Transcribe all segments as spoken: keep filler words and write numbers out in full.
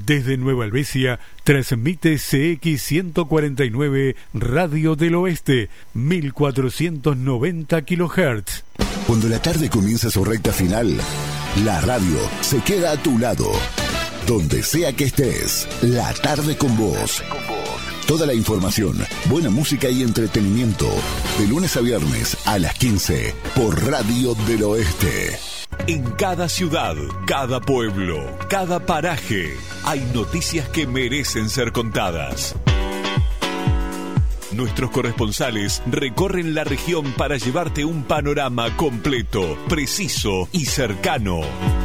Desde Nueva Helvecia transmite C X ciento cuarenta y nueve Radio del Oeste, mil cuatrocientos noventa kilohertz. Cuando la tarde comienza su recta final, la radio se queda a tu lado. Donde sea que estés, la tarde con vos. Toda la información, buena música y entretenimiento, de lunes a viernes a las quince, por Radio del Oeste. En cada ciudad, cada pueblo, cada paraje, hay noticias que merecen ser contadas. Nuestros corresponsales recorren la región para llevarte un panorama completo, preciso y cercano.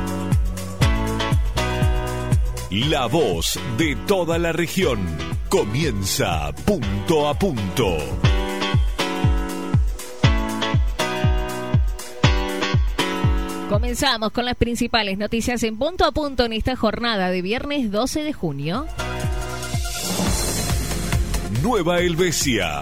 La voz de toda la región comienza punto a punto. Comenzamos con las principales noticias en punto a punto en esta jornada de viernes doce de junio. Nueva Helvecia.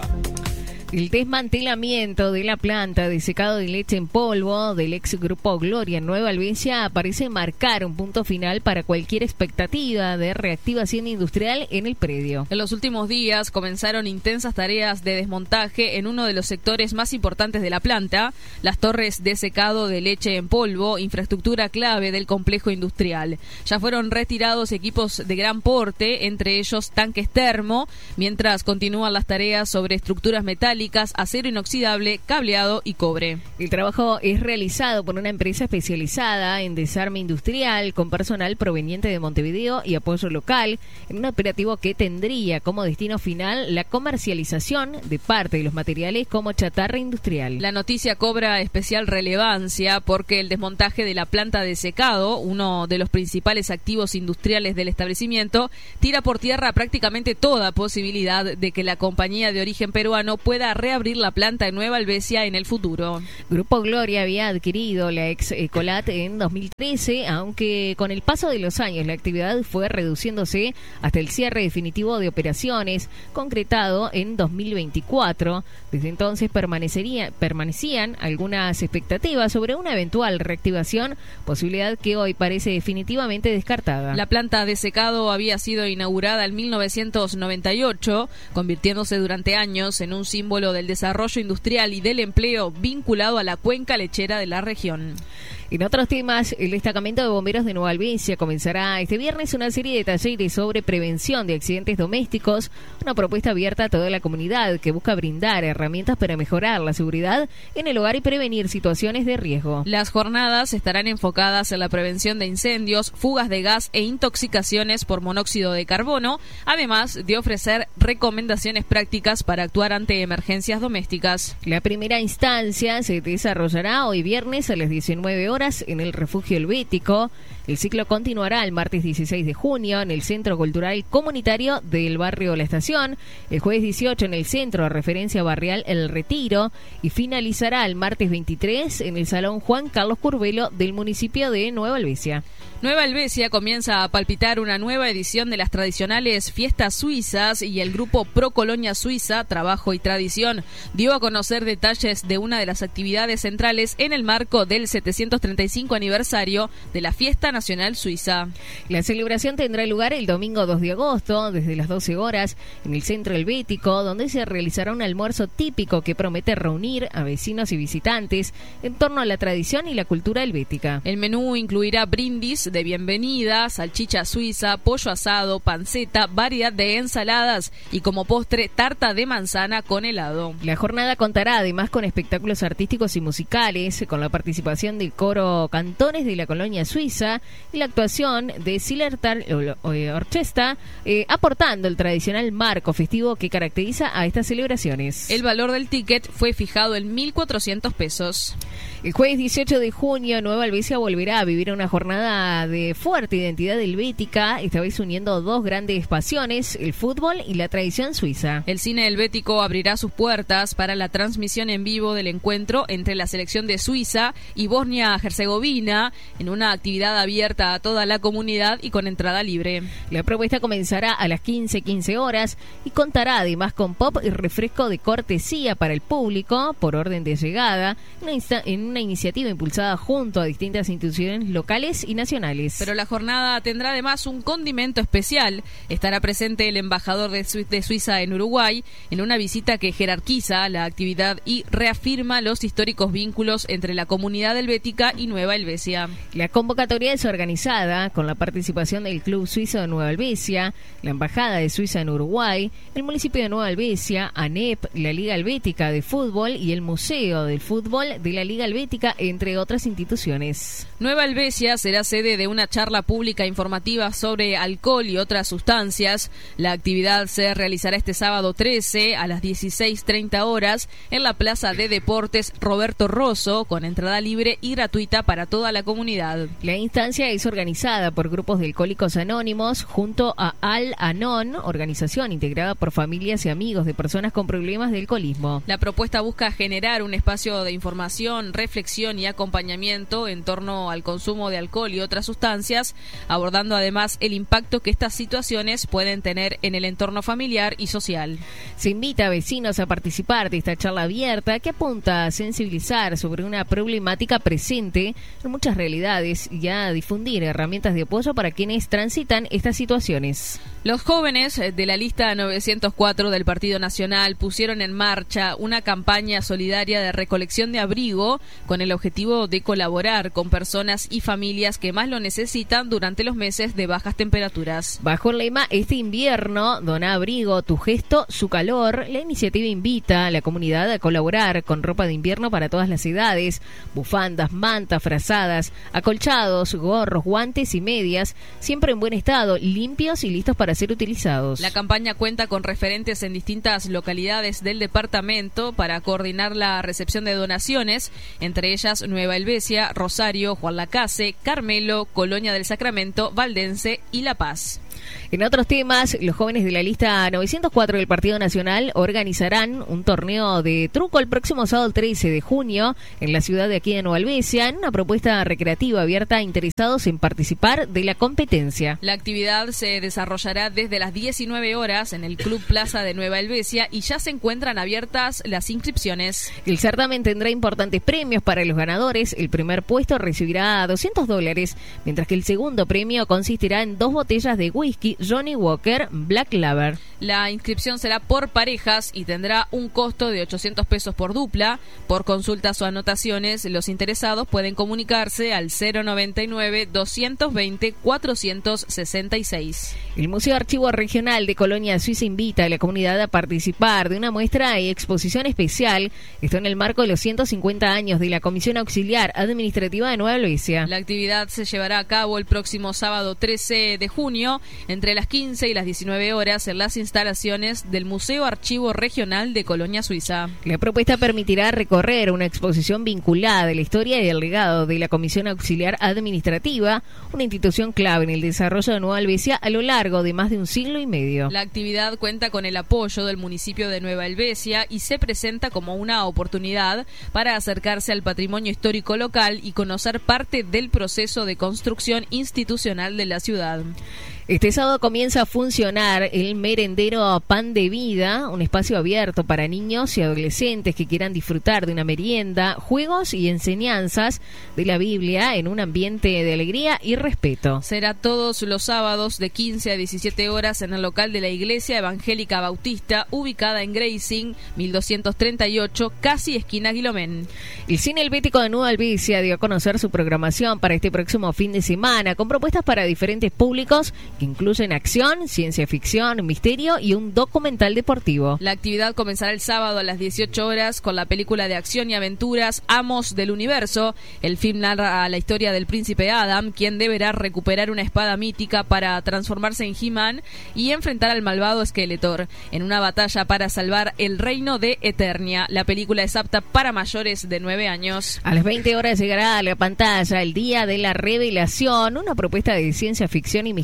El desmantelamiento de la planta de secado de leche en polvo del ex Grupo Gloria en Nueva Helvecia parece marcar un punto final para cualquier expectativa de reactivación industrial en el predio. En los últimos días comenzaron intensas tareas de desmontaje en uno de los sectores más importantes de la planta, las torres de secado de leche en polvo, infraestructura clave del complejo industrial. Ya fueron retirados equipos de gran porte, entre ellos tanques termo, mientras continúan las tareas sobre estructuras metálicas, acero inoxidable, cableado y cobre. El trabajo es realizado por una empresa especializada en desarme industrial con personal proveniente de Montevideo y apoyo local, en un operativo que tendría como destino final la comercialización de parte de los materiales como chatarra industrial. La noticia cobra especial relevancia porque el desmontaje de la planta de secado, uno de los principales activos industriales del establecimiento, tira por tierra prácticamente toda posibilidad de que la compañía de origen peruano pueda reabrir la planta en Nueva Helvecia en el futuro. Grupo Gloria había adquirido la ex Ecolat en dos mil trece, aunque con el paso de los años la actividad fue reduciéndose hasta el cierre definitivo de operaciones, concretado en dos mil veinticuatro. Desde entonces permanecería, permanecían algunas expectativas sobre una eventual reactivación, posibilidad que hoy parece definitivamente descartada. La planta de secado había sido inaugurada en mil novecientos noventa y ocho, convirtiéndose durante años en un símbolo del desarrollo industrial y del empleo vinculado a la cuenca lechera de la región. En otros temas, el destacamento de bomberos de Nueva Helvecia comenzará este viernes una serie de talleres sobre prevención de accidentes domésticos, una propuesta abierta a toda la comunidad que busca brindar herramientas para mejorar la seguridad en el hogar y prevenir situaciones de riesgo. Las jornadas estarán enfocadas en la prevención de incendios, fugas de gas e intoxicaciones por monóxido de carbono, además de ofrecer recomendaciones prácticas para actuar ante emergencias domésticas. La primera instancia se desarrollará hoy viernes a las diecinueve horas en el Refugio Helvético. El ciclo continuará el martes dieciséis de junio en el Centro Cultural Comunitario del Barrio La Estación, el jueves dieciocho en el Centro de Referencia Barrial El Retiro y finalizará el martes veintitrés en el Salón Juan Carlos Curvelo del municipio de Nueva Helvecia. Nueva Helvecia comienza a palpitar una nueva edición de las tradicionales fiestas suizas y el grupo Pro Colonia Suiza, Trabajo y Tradición, dio a conocer detalles de una de las actividades centrales en el marco del setecientos treinta y cinco aniversario de la Fiesta Nacional Suiza. La celebración tendrá lugar el domingo dos de agosto, desde las doce horas, en el Centro Helvético, donde se realizará un almuerzo típico que promete reunir a vecinos y visitantes en torno a la tradición y la cultura helvética. El menú incluirá brindis de bienvenida, salchicha suiza, pollo asado, panceta, variedad de ensaladas y como postre tarta de manzana con helado. La jornada contará además con espectáculos artísticos y musicales, con la participación del coro Cantones de la Colonia Suiza y la actuación de Zillertal Orchestra, eh, aportando el tradicional marco festivo que caracteriza a estas celebraciones. El valor del ticket fue fijado en mil cuatrocientos pesos. El jueves dieciocho de junio, Nueva Helvecia volverá a vivir una jornada de fuerte identidad helvética, esta vez uniendo dos grandes pasiones, el fútbol y la tradición suiza. El cine helvético abrirá sus puertas para la transmisión en vivo del encuentro entre la selección de Suiza y Bosnia-Herzegovina, en una actividad abierta abierta a toda la comunidad y con entrada libre. La propuesta comenzará a las quince quince horas y contará además con pop y refresco de cortesía para el público por orden de llegada, una insta- en una iniciativa impulsada junto a distintas instituciones locales y nacionales. Pero la jornada tendrá además un condimento especial. Estará presente el embajador de, Su- de Suiza en Uruguay en una visita que jerarquiza la actividad y reafirma los históricos vínculos entre la comunidad helvética y Nueva Helvecia. La convocatoria es organizada con la participación del Club Suizo de Nueva Helvecia, la Embajada de Suiza en Uruguay, el municipio de Nueva Helvecia, ANEP, la Liga Helvética de Fútbol y el Museo del Fútbol de la Liga Helvética, entre otras instituciones. Nueva Helvecia será sede de una charla pública informativa sobre alcohol y otras sustancias. La actividad se realizará este sábado trece a las dieciséis treinta horas en la Plaza de Deportes Roberto Rosso, con entrada libre y gratuita para toda la comunidad. La instancia es organizada por grupos de alcohólicos anónimos junto a Al-Anon, organización integrada por familias y amigos de personas con problemas de alcoholismo. La propuesta busca generar un espacio de información, reflexión y acompañamiento en torno al consumo de alcohol y otras sustancias, abordando además el impacto que estas situaciones pueden tener en el entorno familiar y social. Se invita a vecinos a participar de esta charla abierta que apunta a sensibilizar sobre una problemática presente en muchas realidades y a difundir herramientas de apoyo para quienes transitan estas situaciones. Los jóvenes de la lista novecientos cuatro del Partido Nacional pusieron en marcha una campaña solidaria de recolección de abrigo con el objetivo de colaborar con personas y familias que más lo necesitan durante los meses de bajas temperaturas. Bajo el lema "Este invierno, dona abrigo, tu gesto, su calor", la iniciativa invita a la comunidad a colaborar con ropa de invierno para todas las edades, bufandas, mantas, frazadas, acolchados, gorros, guantes y medias, siempre en buen estado, limpios y listos para ser utilizados. La campaña cuenta con referentes en distintas localidades del departamento para coordinar la recepción de donaciones, entre ellas Nueva Helvecia, Rosario, Juan Lacase, Carmelo, Colonia del Sacramento, Valdense y La Paz. En otros temas, los jóvenes de la lista novecientos cuatro del Partido Nacional organizarán un torneo de truco el próximo sábado trece de junio en la ciudad de aquí de Nueva Helvecia, en una propuesta recreativa abierta a interesados en participar de la competencia. La actividad se desarrollará desde las diecinueve horas en el Club Plaza de Nueva Helvecia y ya se encuentran abiertas las inscripciones. El certamen tendrá importantes premios para los ganadores. El primer puesto recibirá doscientos dólares, mientras que el segundo premio consistirá en dos botellas de whisky Johnny Walker Black Label. La inscripción será por parejas y tendrá un costo de ochocientos pesos por dupla. Por consultas o anotaciones, los interesados pueden comunicarse al cero noventa y nueve, doscientos veinte, cuatrocientos sesenta y seis. El Museo Archivo Regional de Colonia Suiza invita a la comunidad a participar de una muestra y exposición especial, esto en el marco de los ciento cincuenta años de la Comisión Auxiliar Administrativa de Nueva Helvecia. La actividad se llevará a cabo el próximo sábado trece de junio, entre las quince y las diecinueve horas, en las instalaciones del Museo Archivo Regional de Colonia Suiza. La propuesta permitirá recorrer una exposición vinculada a la historia y el legado de la Comisión Auxiliar Administrativa, una institución clave en el desarrollo de Nueva Helvecia a lo largo de más de un siglo y medio. La actividad cuenta con el apoyo del municipio de Nueva Helvecia y se presenta como una oportunidad para acercarse al patrimonio histórico local y conocer parte del proceso de construcción institucional de la ciudad. Este sábado comienza a funcionar el merendero Pan de Vida, un espacio abierto para niños y adolescentes que quieran disfrutar de una merienda, juegos y enseñanzas de la Biblia en un ambiente de alegría y respeto. Será todos los sábados de quince a diecisiete horas en el local de la Iglesia Evangélica Bautista, ubicada en Greising, mil doscientos treinta y ocho, casi esquina Guilomén. El Cine Helvético de Nueva Helvecia dio a conocer su programación para este próximo fin de semana, con propuestas para diferentes públicos que incluyen acción, ciencia ficción, misterio y un documental deportivo. La actividad comenzará el sábado a las dieciocho horas con la película de acción y aventuras Amos del Universo. El film narra la historia del príncipe Adam, quien deberá recuperar una espada mítica para transformarse en He-Man y enfrentar al malvado Skeletor en una batalla para salvar el reino de Eternia. La película es apta para mayores de nueve años. A las veinte horas llegará a la pantalla El Día de la Revelación, una propuesta de ciencia ficción y misterio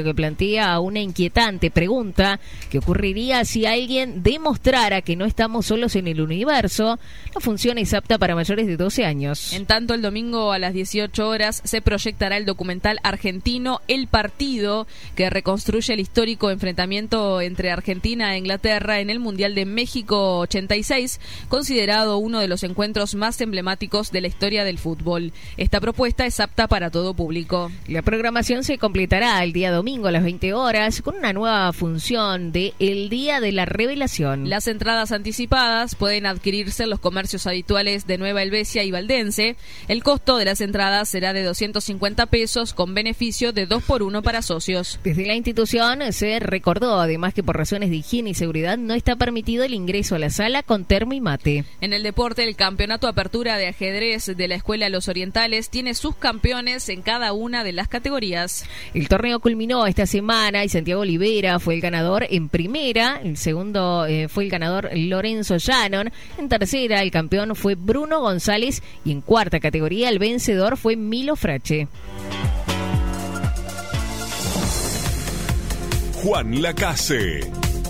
funcionario que plantea una inquietante pregunta: ¿qué ocurriría si alguien demostrara que no estamos solos en el universo? La función es apta para mayores de doce años. En tanto, el domingo a las dieciocho horas se proyectará el documental argentino El Partido, que reconstruye el histórico enfrentamiento entre Argentina e Inglaterra en el Mundial de México ochenta y seis, considerado uno de los encuentros más emblemáticos de la historia del fútbol. Esta propuesta es apta para todo público. La programación se completará el día domingo a las veinte horas con una nueva función de El Día de la Revelación. Las entradas anticipadas pueden adquirirse en los comercios habituales de Nueva Helvecia y Valdense. El costo de las entradas será de doscientos cincuenta pesos con beneficio de dos por uno para socios. Desde la institución se recordó además que por razones de higiene y seguridad no está permitido el ingreso a la sala con termo y mate. En el deporte, el Campeonato Apertura de Ajedrez de la Escuela Los Orientales tiene sus campeones en cada una de las categorías. El torneo culminó esta semana y Santiago Olivera fue el ganador en primera. El segundo eh, fue el ganador Lorenzo Shannon. En tercera, el campeón fue Bruno González y en cuarta categoría el vencedor fue Milo Frache. Juan Lacase.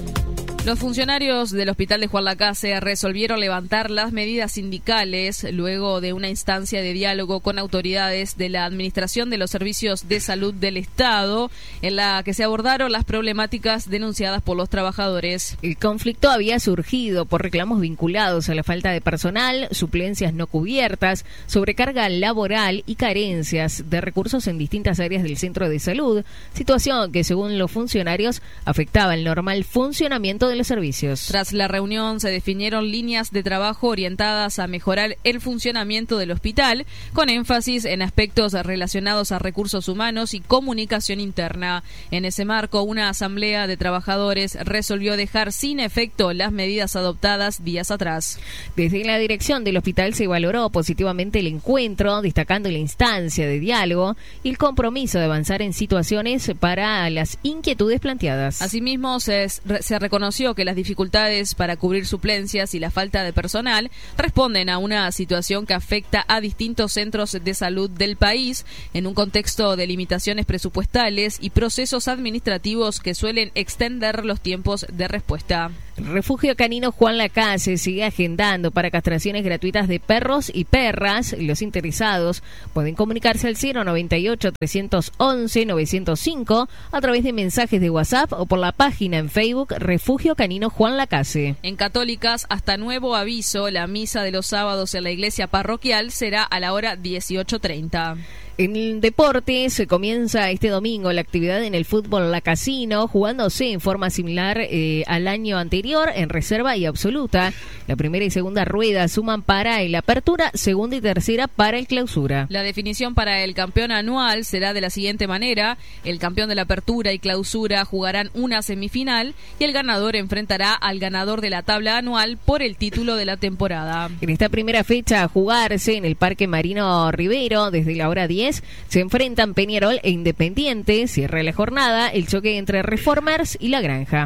Los funcionarios del Hospital de Juan Lacase resolvieron levantar las medidas sindicales luego de una instancia de diálogo con autoridades de la Administración de los Servicios de Salud del Estado, en la que se abordaron las problemáticas denunciadas por los trabajadores. El conflicto había surgido por reclamos vinculados a la falta de personal, suplencias no cubiertas, sobrecarga laboral y carencias de recursos en distintas áreas del centro de salud, situación que, según los funcionarios, afectaba el normal funcionamiento de los servicios. Tras la reunión se definieron líneas de trabajo orientadas a mejorar el funcionamiento del hospital, con énfasis en aspectos relacionados a recursos humanos y comunicación interna. En ese marco, una asamblea de trabajadores resolvió dejar sin efecto las medidas adoptadas días atrás. Desde la dirección del hospital se valoró positivamente el encuentro, destacando la instancia de diálogo y el compromiso de avanzar en situaciones para las inquietudes planteadas. Asimismo, se, se reconoció que las dificultades para cubrir suplencias y la falta de personal responden a una situación que afecta a distintos centros de salud del país en un contexto de limitaciones presupuestales y procesos administrativos que suelen extender los tiempos de respuesta. El Refugio Canino Juan Lacase sigue agendando para castraciones gratuitas de perros y perras. Los interesados pueden comunicarse al cero noventa y ocho, trescientos once, novecientos cinco a través de mensajes de WhatsApp o por la página en Facebook Refugio Canino Juan Lacase. En Católicas, hasta nuevo aviso, la misa de los sábados en la iglesia parroquial será a la hora dieciocho treinta. En el deporte se comienza este domingo la actividad en el fútbol Lacasino, jugándose en forma similar eh, al año anterior en reserva y absoluta. La primera y segunda rueda suman para el apertura, segunda y tercera para el clausura. La definición para el campeón anual será de la siguiente manera: el campeón de la apertura y clausura jugarán una semifinal y el ganador enfrentará al ganador de la tabla anual por el título de la temporada. En esta primera fecha a jugarse en el Parque Marino Rivero desde la hora diez se enfrentan Peñarol e Independiente. Cierra la jornada el choque entre Reformers y La Granja.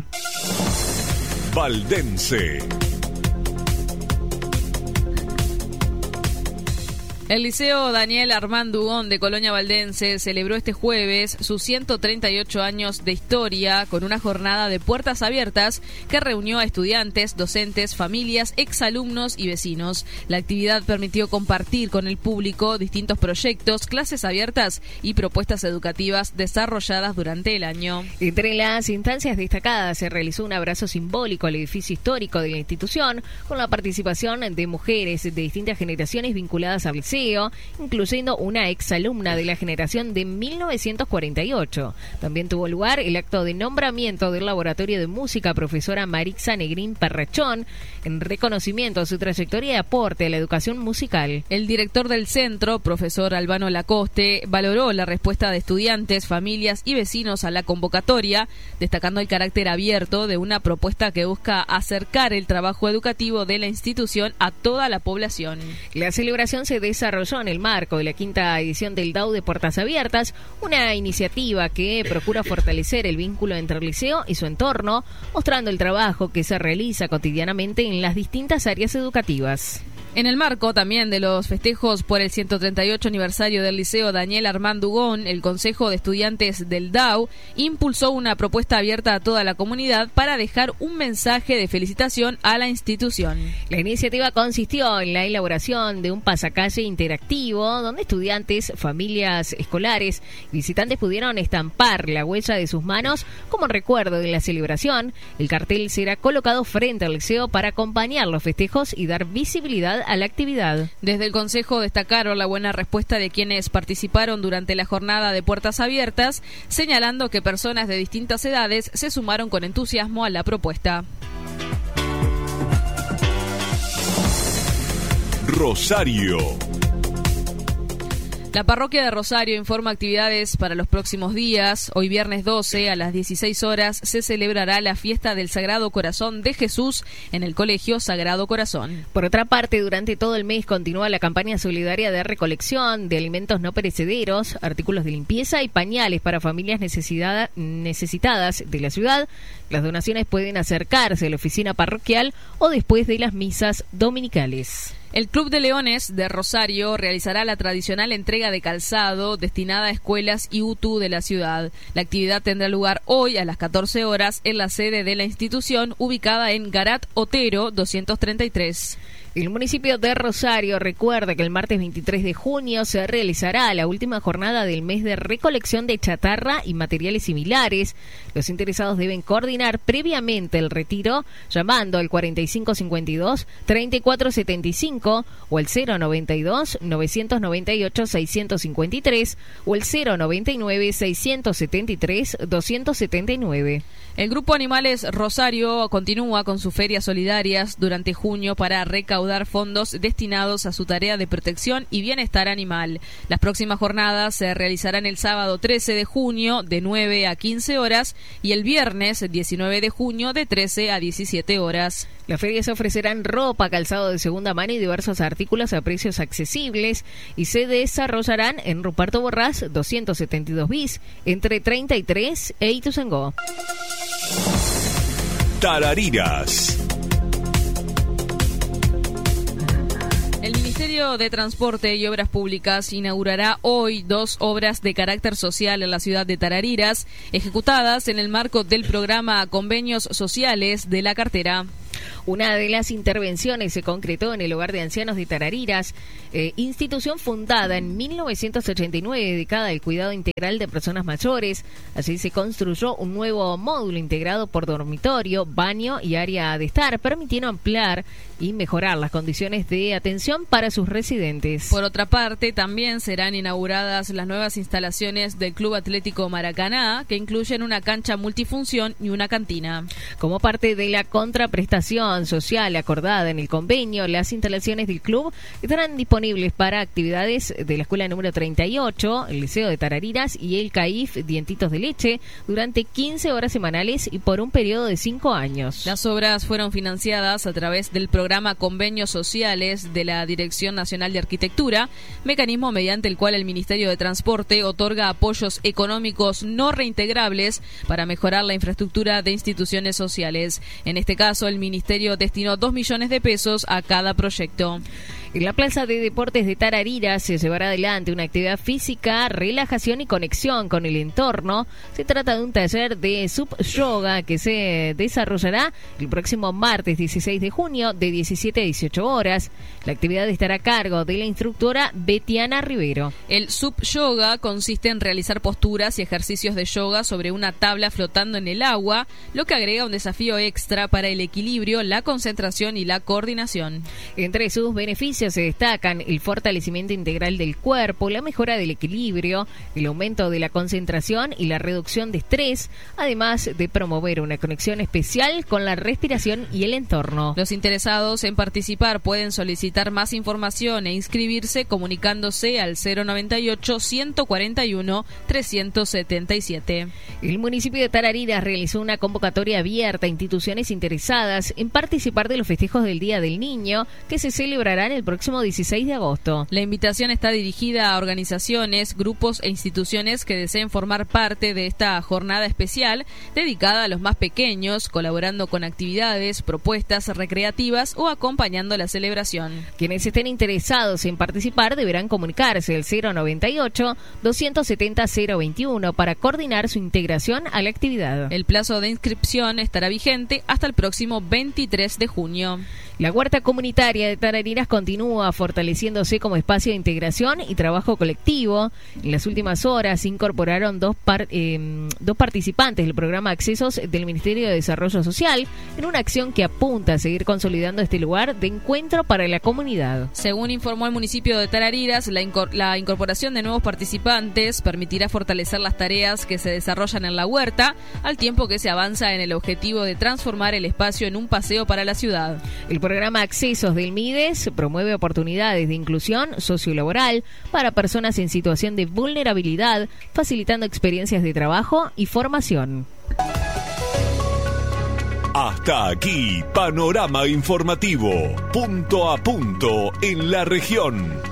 Valdense. El Liceo Daniel Armando Ugón de Colonia Valdense celebró este jueves sus ciento treinta y ocho años de historia con una jornada de puertas abiertas que reunió a estudiantes, docentes, familias, exalumnos y vecinos. La actividad permitió compartir con el público distintos proyectos, clases abiertas y propuestas educativas desarrolladas durante el año. Entre las instancias destacadas se realizó un abrazo simbólico al edificio histórico de la institución con la participación de mujeres de distintas generaciones vinculadas al liceo, incluyendo una exalumna de la generación de mil novecientos cuarenta y ocho. También tuvo lugar el acto de nombramiento del Laboratorio de Música profesora Marixa Negrín Perrachón en reconocimiento a su trayectoria y aporte a la educación musical. El director del centro, profesor Albano Lacoste, valoró la respuesta de estudiantes, familias y vecinos a la convocatoria, destacando el carácter abierto de una propuesta que busca acercar el trabajo educativo de la institución a toda la población. La celebración se desarrolló desarrolló en el marco de la quinta edición del D A U de Puertas Abiertas, una iniciativa que procura fortalecer el vínculo entre el liceo y su entorno, mostrando el trabajo que se realiza cotidianamente en las distintas áreas educativas. En el marco también de los festejos por el ciento treinta y ocho aniversario del Liceo Daniel Armand Dugón, el Consejo de Estudiantes del D A U impulsó una propuesta abierta a toda la comunidad para dejar un mensaje de felicitación a la institución. La iniciativa consistió en la elaboración de un pasacalle interactivo donde estudiantes, familias escolares y visitantes pudieron estampar la huella de sus manos como recuerdo de la celebración. El cartel será colocado frente al liceo para acompañar los festejos y dar visibilidad a la actividad. Desde el Consejo destacaron la buena respuesta de quienes participaron durante la jornada de puertas abiertas, señalando que personas de distintas edades se sumaron con entusiasmo a la propuesta. Rosario. La parroquia de Rosario informa actividades para los próximos días. Hoy viernes doce a las dieciséis horas se celebrará la fiesta del Sagrado Corazón de Jesús en el Colegio Sagrado Corazón. Por otra parte, durante todo el mes continúa la campaña solidaria de recolección de alimentos no perecederos, artículos de limpieza y pañales para familias necesitada, necesitadas de la ciudad. Las donaciones pueden acercarse a la oficina parroquial o después de las misas dominicales. El Club de Leones de Rosario realizará la tradicional entrega de calzado destinada a escuelas y U T U de la ciudad. La actividad tendrá lugar hoy a las catorce horas en la sede de la institución ubicada en Garat Otero doscientos treinta y tres. El municipio de Rosario recuerda que el martes veintitrés de junio se realizará la última jornada del mes de recolección de chatarra y materiales similares. Los interesados deben coordinar previamente el retiro llamando al cuarenta y cinco cincuenta y dos treinta y cuatro setenta y cinco o el cero noventa y dos novecientos noventa y ocho seiscientos cincuenta y tres o el cero noventa y nueve seiscientos setenta y tres doscientos setenta y nueve. El Grupo Animales Rosario continúa con sus ferias solidarias durante junio para recaudar fondos destinados a su tarea de protección y bienestar animal. Las próximas jornadas se realizarán el sábado trece de junio de nueve a quince horas y el viernes diecinueve de junio de trece a diecisiete horas. Las ferias ofrecerán ropa, calzado de segunda mano y diversos artículos a precios accesibles y se desarrollarán en Ruperto Borrás doscientos setenta y dos bis entre treinta y tres e Ituzaingó. Tarariras. El Ministerio de Transporte y Obras Públicas inaugurará hoy dos obras de carácter social en la ciudad de Tarariras, ejecutadas en el marco del programa Convenios Sociales de la Cartera. Una de las intervenciones se concretó en el Hogar de Ancianos de Tarariras, eh, institución fundada en mil novecientos ochenta y nueve dedicada al cuidado integral de personas mayores. Así se construyó un nuevo módulo integrado por dormitorio, baño y área de estar, permitiendo ampliar y mejorar las condiciones de atención para sus residentes. Por otra parte, también serán inauguradas las nuevas instalaciones del Club Atlético Maracaná, que incluyen una cancha multifunción y una cantina. Como parte de la contraprestación social acordada en el convenio, las instalaciones del club estarán disponibles para actividades de la escuela número treinta y ocho, el Liceo de Tarariras y el C A I F Dientitos de Leche durante quince horas semanales y por un periodo de cinco años. Las obras fueron financiadas a través del programa Convenios Sociales de la Dirección Nacional de Arquitectura, mecanismo mediante el cual el Ministerio de Transporte otorga apoyos económicos no reintegrables para mejorar la infraestructura de instituciones sociales. En este caso, el Ministerio destinó dos millones de pesos a cada proyecto. En la Plaza de Deportes de Tarariras se llevará adelante una actividad física, relajación y conexión con el entorno. Se trata de un taller de sub-yoga que se desarrollará el próximo martes dieciséis de junio de diecisiete a dieciocho horas. La actividad estará a cargo de la instructora Betiana Rivero. El sub-yoga consiste en realizar posturas y ejercicios de yoga sobre una tabla flotando en el agua, lo que agrega un desafío extra para el equilibrio, la concentración y la coordinación. Entre sus beneficios se destacan el fortalecimiento integral del cuerpo, la mejora del equilibrio, el aumento de la concentración y la reducción de estrés, además de promover una conexión especial con la respiración y el entorno. Los interesados en participar pueden solicitar más información e inscribirse comunicándose al cero noventa y ocho, ciento cuarenta y uno, trescientos setenta y siete. El municipio de Tarariras realizó una convocatoria abierta a instituciones interesadas en participar de los festejos del Día del Niño que se celebrarán el próximo dieciséis de agosto. La invitación está dirigida a organizaciones, grupos e instituciones que deseen formar parte de esta jornada especial dedicada a los más pequeños, colaborando con actividades, propuestas recreativas o acompañando la celebración. Quienes estén interesados en participar deberán comunicarse al cero noventa y ocho, doscientos setenta, cero veintiuno para coordinar su integración a la actividad. El plazo de inscripción estará vigente hasta el próximo veintitrés de junio. La huerta comunitaria de Tarariras continúa fortaleciéndose como espacio de integración y trabajo colectivo. En las últimas horas se incorporaron dos, par, eh, dos participantes del programa Accesos del Ministerio de Desarrollo Social en una acción que apunta a seguir consolidando este lugar de encuentro para la comunidad. Según informó el municipio de Tarariras, la, incor- la incorporación de nuevos participantes permitirá fortalecer las tareas que se desarrollan en la huerta, al tiempo que se avanza en el objetivo de transformar el espacio en un paseo para la ciudad. El programa Accesos del MIDES promueve oportunidades de inclusión sociolaboral para personas en situación de vulnerabilidad, facilitando experiencias de trabajo y formación. Hasta aquí, Panorama Informativo, punto a punto en la región.